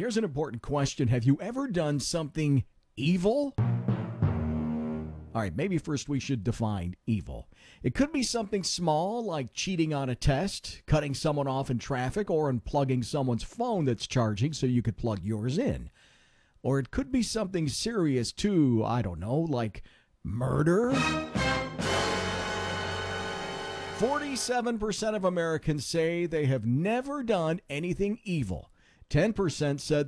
here's an important question. Have you ever done something evil? All right, maybe first we should define evil. It could be something small like cheating on a test, cutting someone off in traffic, or unplugging someone's phone that's charging so you could plug yours in. Or it could be something serious too, I don't know, like murder. 47% of Americans say they have never done anything evil. 10% said